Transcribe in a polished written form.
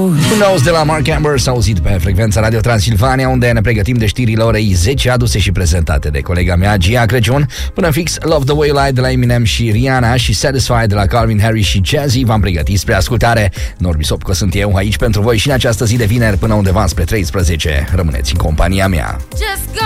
Who Knows de la Mark Amber s-a auzit pe frecvența Radio Transilvania, unde ne pregătim de știrile orei 10 aduse și prezentate de colega mea Gia Crăciun. Până fix Love the Way You Lie de la Eminem și Rihanna și Satisfied de la Calvin Harris și Jazzy v-am pregătit spre ascultare. Norbi Sopco sunt eu aici pentru voi și în această zi de vineri până undeva spre 13. Rămâneți în compania mea. Just go